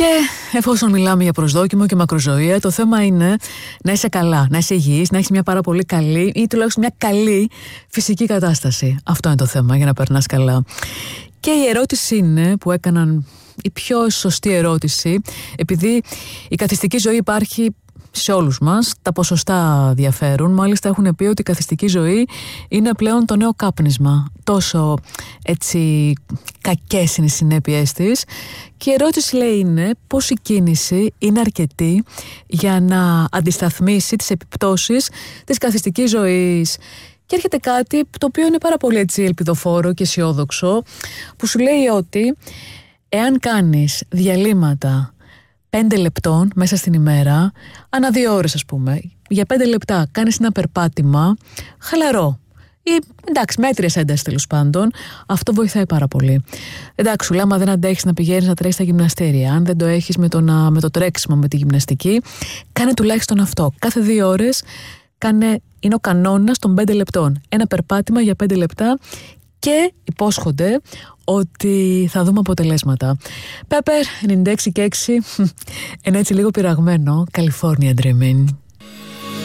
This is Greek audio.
Και εφόσον μιλάμε για προσδόκιμο και μακροζωία, το θέμα είναι να είσαι καλά, να είσαι υγιής, να έχεις μια πάρα πολύ καλή ή τουλάχιστον μια καλή φυσική κατάσταση. Αυτό είναι το θέμα για να περνάς καλά. Και η ερώτηση είναι που έκαναν, η πιο σωστή ερώτηση, επειδή η καθιστική ζωή υπάρχει σε όλους μας, τα ποσοστά διαφέρουν. Μάλιστα έχουν πει ότι η καθιστική ζωή είναι πλέον το νέο κάπνισμα. Τόσο έτσι κακές είναι οι συνέπειές της. Και η ερώτηση λέει είναι πώς η κίνηση είναι αρκετή για να αντισταθμίσει τις επιπτώσεις της καθιστικής ζωής. Και έρχεται κάτι το οποίο είναι πάρα πολύ έτσι ελπιδοφόρο και αισιόδοξο, που σου λέει ότι εάν κάνεις διαλύματα 5 λεπτών μέσα στην ημέρα, ανά 2 ώρες ας πούμε, για 5 λεπτά κάνεις ένα περπάτημα χαλαρό ή εντάξει μέτριες ένταση τέλος πάντων, αυτό βοηθάει πάρα πολύ. Εντάξει, σου λέω, άμα δεν αντέχεις να πηγαίνεις να τρέξεις στα γυμναστήρια, αν δεν το έχεις με το τρέξιμο, με τη γυμναστική, κάνε τουλάχιστον αυτό. Κάθε 2 ώρες είναι ο κανόνας των 5 λεπτών. Ένα περπάτημα για 5 λεπτά και υπόσχονται ότι θα δούμε αποτελέσματα. Pepper 96 και 6, ένα έτσι λίγο πειραγμένο California Dreaming.